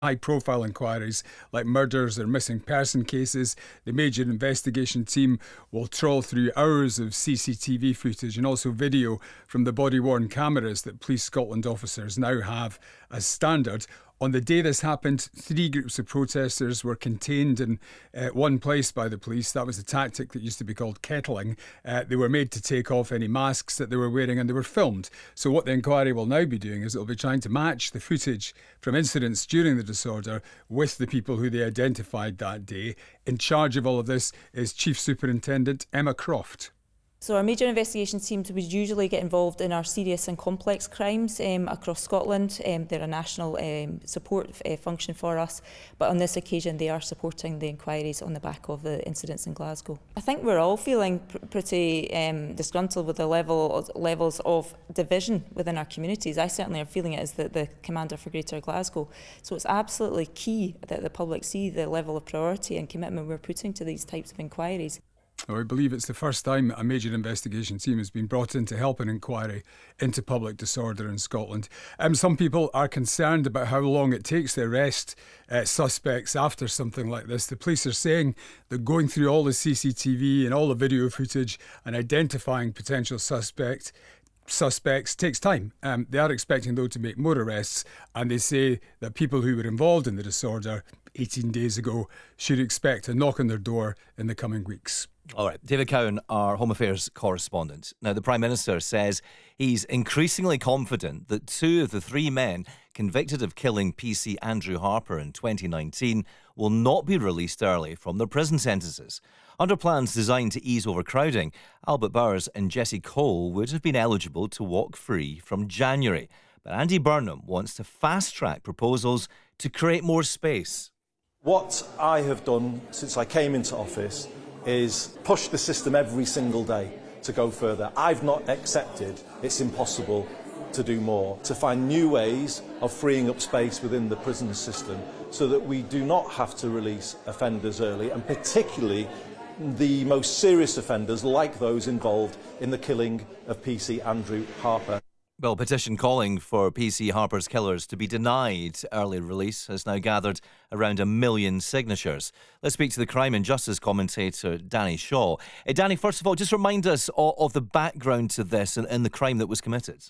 high-profile inquiries like murders or missing person cases. The major investigation team will trawl through hours of CCTV footage and also video from the body-worn cameras that Police Scotland officers now have as standard. On the day this happened, 3 groups of protesters were contained in one place by the police. That was a tactic that used to be called kettling. They were made to take off any masks that they were wearing and they were filmed. So what the inquiry will now be doing is it'll be trying to match the footage from incidents during the disorder with the people who they identified that day. In charge of all of this is Chief Superintendent Emma Croft. So our major investigations teams would usually get involved in our serious and complex crimes across Scotland. They're a national support function for us, but on this occasion they are supporting the inquiries on the back of the incidents in Glasgow. I think we're all feeling pretty disgruntled with the levels of division within our communities. I certainly am feeling it as the Commander for Greater Glasgow. So it's absolutely key that the public see the level of priority and commitment we're putting to these types of inquiries. Well, I believe it's the first time a major investigation team has been brought in to help an inquiry into public disorder in Scotland. Some people are concerned about how long it takes to arrest suspects after something like this. The police are saying that going through all the CCTV and all the video footage and identifying potential suspects takes time. They are expecting, though, to make more arrests, and they say that people who were involved in the disorder 18 days ago should expect a knock on their door in the coming weeks. All right, David Cowan, our Home Affairs correspondent. Now, the Prime Minister says he's increasingly confident that 2 of the 3 men convicted of killing PC Andrew Harper in 2019 will not be released early from their prison sentences. Under plans designed to ease overcrowding, Albert Bowers and Jesse Cole would have been eligible to walk free from January. But Andy Burnham wants to fast-track proposals to create more space. What I have done since I came into office is push the system every single day to go further. I've not accepted it's impossible to do more, to find new ways of freeing up space within the prison system so that we do not have to release offenders early, and particularly the most serious offenders like those involved in the killing of PC Andrew Harper. Well, a petition calling for PC Harper's killers to be denied early release has now gathered around 1 million signatures. Let's speak to the crime and justice commentator Danny Shaw. Danny, first of all, just remind us of the background to this and the crime that was committed.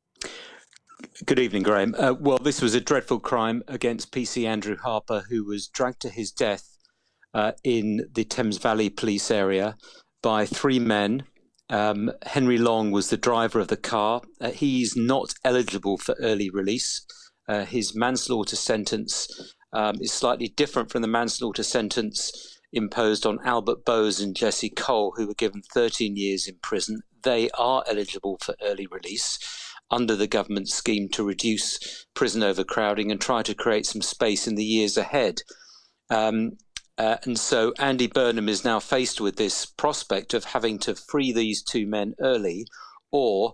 Good evening, Graham. Well, this was a dreadful crime against PC Andrew Harper, who was dragged to his death in the Thames Valley police area by 3 men. Henry Long was the driver of the car. He's not eligible for early release. His manslaughter sentence is slightly different from the manslaughter sentence imposed on Albert Bowes and Jesse Cole, who were given 13 years in prison. They are eligible for early release under the government scheme to reduce prison overcrowding and try to create some space in the years ahead. And so Andy Burnham is now faced with this prospect of having to free these 2 men early, or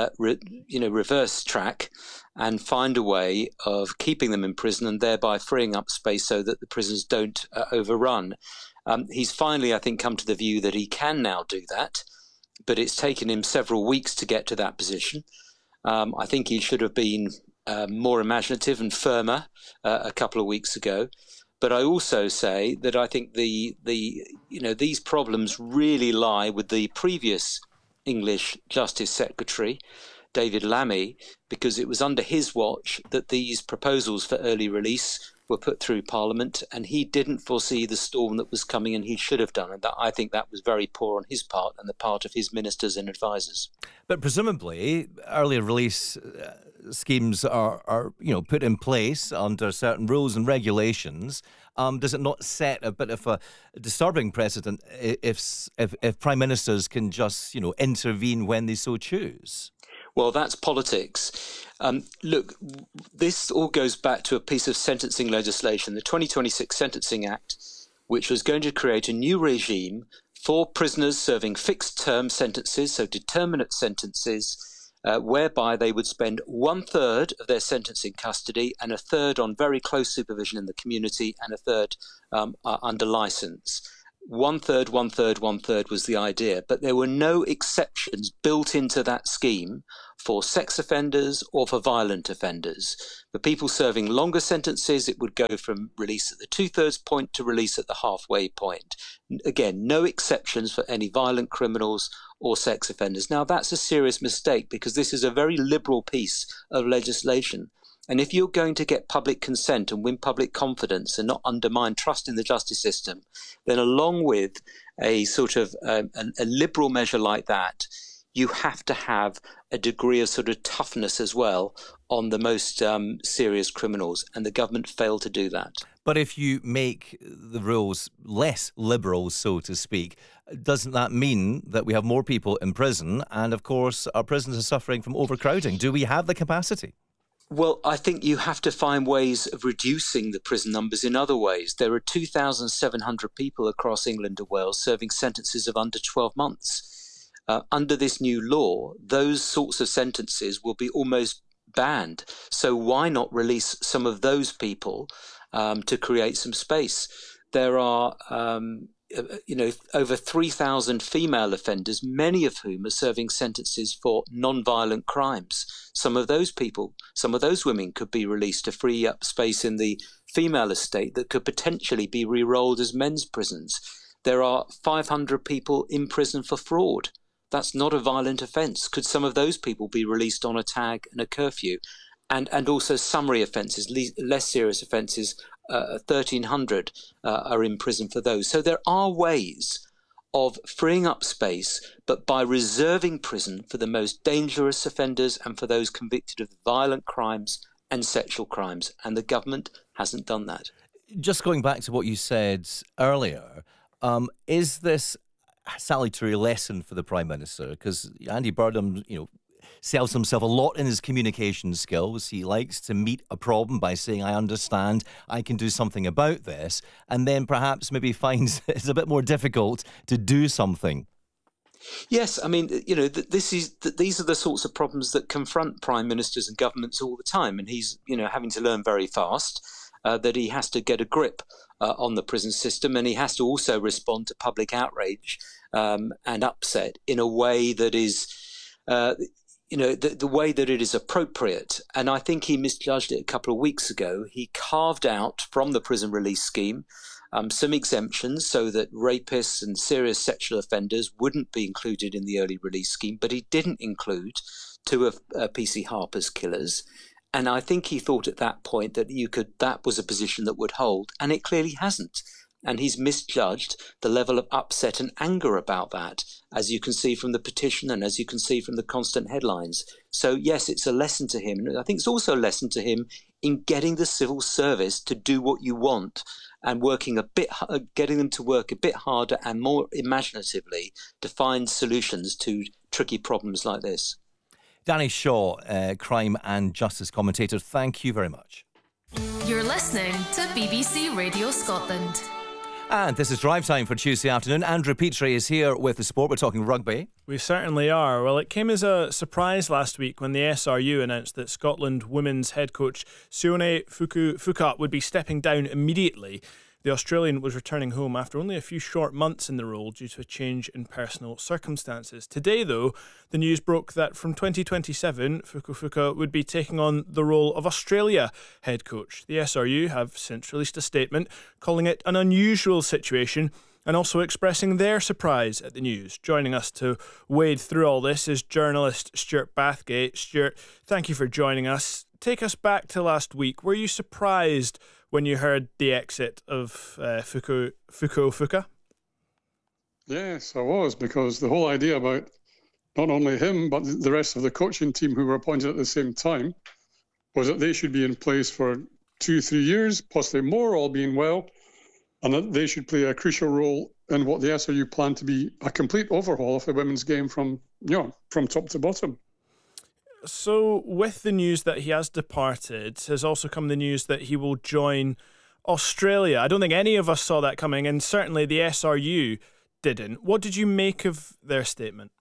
reverse track and find a way of keeping them in prison and thereby freeing up space so that the prisons don't overrun. He's finally, I think, come to the view that he can now do that, but it's taken him several weeks to get to that position. I think he should have been more imaginative and firmer a couple of weeks ago. But I also say that I think these problems really lie with the previous English Justice Secretary, David Lammy, because it was under his watch that these proposals for early release were put through Parliament, and he didn't foresee the storm that was coming, and he should have done. And I think that was very poor on his part and the part of his ministers and advisers. But presumably, early release schemes are put in place under certain rules and regulations. Does it not set a bit of a disturbing precedent if prime ministers can just intervene when they so choose? Well, that's politics. Look, this all goes back to a piece of sentencing legislation, the 2026 Sentencing Act, which was going to create a new regime for prisoners serving fixed-term sentences, so determinate sentences, whereby they would spend 1/3 of their sentence in custody and 1/3 on very close supervision in the community and 1/3 under licence. One third, one third, one third was the idea, but there were no exceptions built into that scheme for sex offenders or for violent offenders. For people serving longer sentences, it would go from release at the 2/3 point to release at the halfway point. Again, no exceptions for any violent criminals or sex offenders. Now, that's a serious mistake because this is a very liberal piece of legislation. And if you're going to get public consent and win public confidence and not undermine trust in the justice system, then along with a sort of a liberal measure like that, you have to have a degree of sort of toughness as well on the most serious criminals. And the government failed to do that. But if you make the rules less liberal, so to speak, doesn't that mean that we have more people in prison? And of course, our prisons are suffering from overcrowding. Do we have the capacity? Well, I think you have to find ways of reducing the prison numbers in other ways. There are 2,700 people across England and Wales serving sentences of under 12 months. Under this new law, those sorts of sentences will be almost banned. So why not release some of those people to create some space? There are over 3,000 female offenders, many of whom are serving sentences for non-violent crimes. Some of those people, some of those women could be released to free up space in the female estate that could potentially be re-rolled as men's prisons. There are 500 people in prison for fraud. That's not a violent offence. Could some of those people be released on a tag and a curfew? And also summary offences, less serious offences, 1,300 are in prison for those. So there are ways of freeing up space, but by reserving prison for the most dangerous offenders and for those convicted of violent crimes and sexual crimes. And the government hasn't done that. Just going back to what you said earlier, is this a salutary lesson for the Prime Minister? Because Andy Burnham, sells himself a lot in his communication skills. He likes to meet a problem by saying, I understand, I can do something about this, and then perhaps maybe finds it's a bit more difficult to do something. Yes, I mean, these are the sorts of problems that confront prime ministers and governments all the time, and he's, having to learn very fast that he has to get a grip on the prison system, and he has to also respond to public outrage and upset in a way that is the way that it is appropriate. And I think he misjudged it a couple of weeks ago. He carved out from the prison release scheme some exemptions so that rapists and serious sexual offenders wouldn't be included in the early release scheme, but he didn't include two of PC Harper's killers. And I think he thought at that point that that was a position that would hold, and it clearly hasn't. And he's misjudged the level of upset and anger about that, as you can see from the petition and as you can see from the constant headlines. So, yes, it's a lesson to him. I think it's also a lesson to him in getting the civil service to do what you want and getting them to work a bit harder and more imaginatively to find solutions to tricky problems like this. Danny Shaw, crime and justice commentator, thank you very much. You're listening to BBC Radio Scotland. And this is Drive Time for Tuesday afternoon. Andrew Petrie is here with the sport. We're talking rugby. We certainly are. Well, it came as a surprise last week when the SRU announced that Scotland women's head coach Sione Fuka would be stepping down immediately. The Australian was returning home after only a few short months in the role due to a change in personal circumstances. Today, though, the news broke that from 2027, Fuka would be taking on the role of Australia head coach. The SRU have since released a statement calling it an unusual situation and also expressing their surprise at the news. Joining us to wade through all this is journalist Stuart Bathgate. Stuart, thank you for joining us. Take us back to last week. Were you surprised when you heard the exit of Fuka? Yes, I was, because the whole idea about not only him, but the rest of the coaching team who were appointed at the same time was that they should be in place for 2-3 years, possibly more, all being well, and that they should play a crucial role in what the SRU planned to be a complete overhaul of the women's game from top to bottom. So with the news that he has departed, has also come the news that he will join Australia. I don't think any of us saw that coming, and certainly the SRU didn't. What did you make of their statement?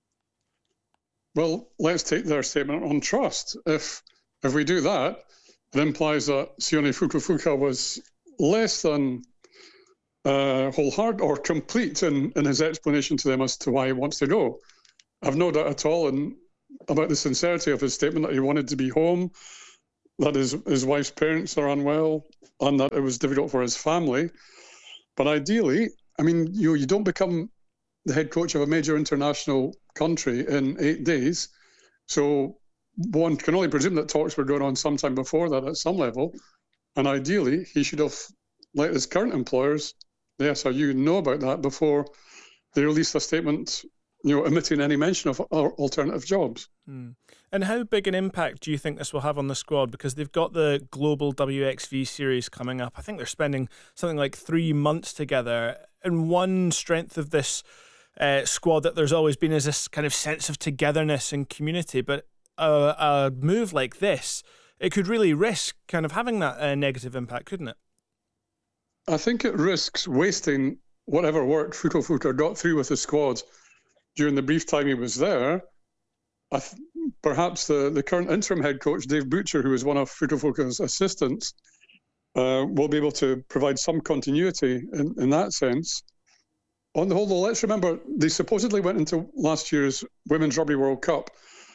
Well, let's take their statement on trust. If we do that, it implies that Sione Fuka was less than wholehearted or complete in his explanation to them as to why he wants to go. I've no doubt at all about the sincerity of his statement that he wanted to be home, that his wife's parents are unwell, and that it was difficult for his family. But ideally, I mean, you don't become the head coach of a major international country in 8 days. So one can only presume that talks were going on sometime before that at some level. And ideally, he should have let his current employers, the SRU, know about that before they released a statement, omitting any mention of alternative jobs. And how big an impact do you think this will have on the squad? Because they've got the Global WXV series coming up. I think they're spending something like 3 months together. And one strength of this squad that there's always been is this kind of sense of togetherness and community. But a move like this, it could really risk kind of having that negative impact, couldn't it? I think it risks wasting whatever work Fukuoka got through with the squad during the brief time he was there. Perhaps the current interim head coach, Dave Butcher, who is one of Fukuoka's assistants, will be able to provide some continuity in that sense. On the whole, though, let's remember, they supposedly went into last year's Women's Rugby World Cup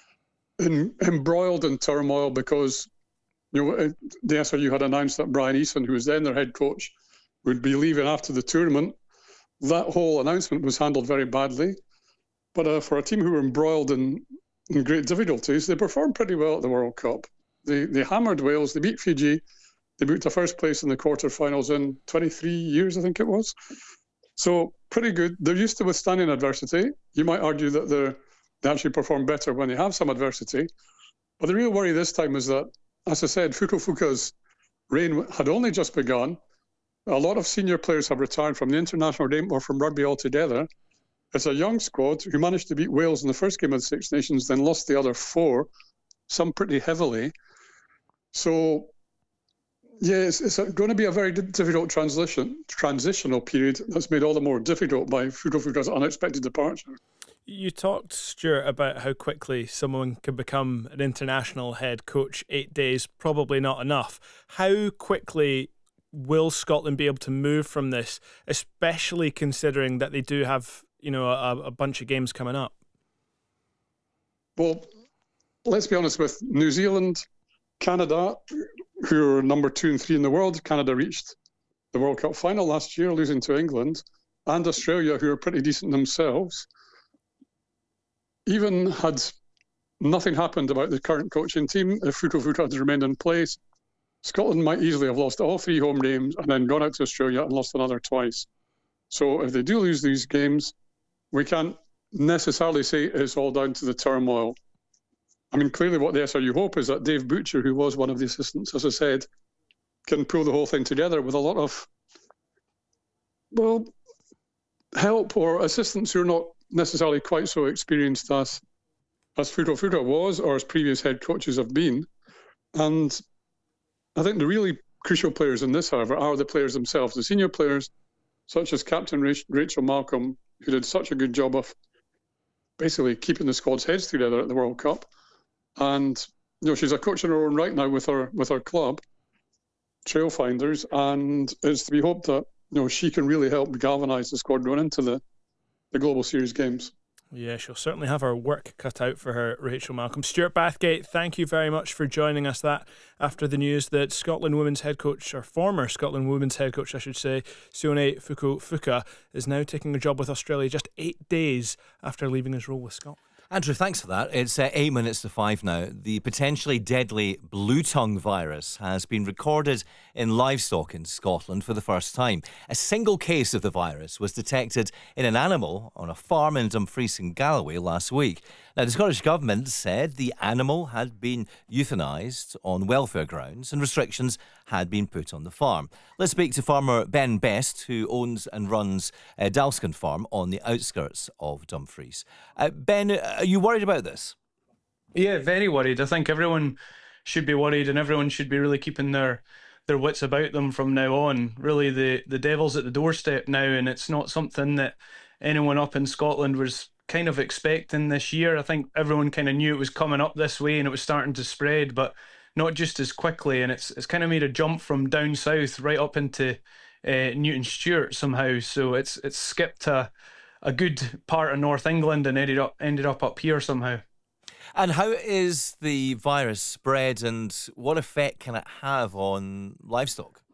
embroiled in turmoil because the SRU had announced that Brian Eason, who was then their head coach, would be leaving after the tournament. That whole announcement was handled very badly. But for a team who were embroiled in great difficulties, they performed pretty well at the World Cup. They hammered Wales, they beat Fiji, they moved to first place in the quarterfinals in 23 years, I think it was. So pretty good. They're used to withstanding adversity. You might argue that they actually perform better when they have some adversity. But the real worry this time is that, as I said, Fukuoka's reign had only just begun. A lot of senior players have retired from the international game or from rugby altogether. It's a young squad who managed to beat Wales in the first game of the Six Nations, then lost the other 4, some pretty heavily. So, yeah, it's going to be a very difficult transitional period that's made all the more difficult by Fukuoka's unexpected departure. You talked, Stuart, about how quickly someone can become an international head coach. 8 days, probably not enough. How quickly will Scotland be able to move from this, especially considering that they do have a bunch of games coming up? Well, let's be honest with New Zealand, Canada, who are number 2 and 3 in the world. Canada reached the World Cup final last year, losing to England, and Australia, who are pretty decent themselves. Even had nothing happened about the current coaching team, if Fukuoka had remained in place, Scotland might easily have lost all 3 home games and then gone out to Australia and lost another twice. So if they do lose these games, we can't necessarily say it's all down to the turmoil. I mean, clearly what the SRU hope is that Dave Butcher, who was one of the assistants, as I said, can pull the whole thing together with a lot of, help or assistants who are not necessarily quite so experienced as Fukuoka was or as previous head coaches have been. And I think the really crucial players in this, however, are the players themselves, the senior players, such as Captain Rachel Malcolm, who did such a good job of basically keeping the squad's heads together at the World Cup. And she's a coach in her own right now with her club, Trailfinders, and it's to be hoped that she can really help galvanise the squad going into the Global Series games. Yeah, she'll certainly have her work cut out for her, Rachel Malcolm. Stuart Bathgate, thank you very much for joining us. That after the news that Scotland women's head coach, or former Scotland women's head coach, I should say, Sione Fukuoka, is now taking a job with Australia just 8 days after leaving his role with Scotland. Andrew, thanks for that. It's 8 minutes to 5 now. The potentially deadly blue tongue virus has been recorded in livestock in Scotland for the first time. A single case of the virus was detected in an animal on a farm in Dumfries in Galloway last week. Now, the Scottish Government said the animal had been euthanised on welfare grounds and restrictions had been put on the farm. Let's speak to farmer Ben Best, who owns and runs Dalskin Farm on the outskirts of Dumfries. Ben, are you worried about this? Yeah, very worried. I think everyone should be worried and everyone should be really keeping their wits about them from now on. Really, the devil's at the doorstep now, and it's not something that anyone up in Scotland was kind of expecting this year. I think everyone kind of knew it was coming up this way and it was starting to spread, but not just as quickly. And it's kind of made a jump from down south right up into Newton Stewart somehow. So it's skipped a good part of North England and ended up here somehow. And how is the virus spread, and what effect can it have on livestock?